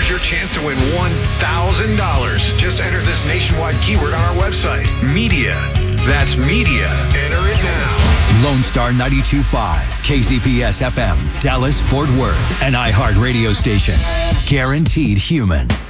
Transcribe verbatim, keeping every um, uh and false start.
Here's your chance to win one thousand dollars. Just enter this nationwide keyword on our website. Media. That's media. Enter it now. Lone Star ninety-two point five, K Z P S F M, Dallas, Fort Worth, an iHeart radio station. Guaranteed human.